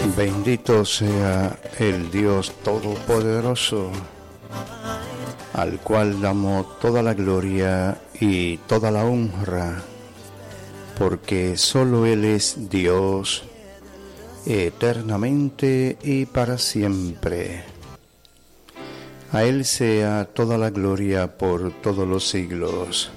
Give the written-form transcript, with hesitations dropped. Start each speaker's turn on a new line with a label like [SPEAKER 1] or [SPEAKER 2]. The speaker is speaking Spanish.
[SPEAKER 1] Bendito sea el Dios Todopoderoso, al cual damos toda la gloria y toda la honra, porque solo Él es Dios, eternamente y para siempre. A Él sea toda la gloria por todos los siglos.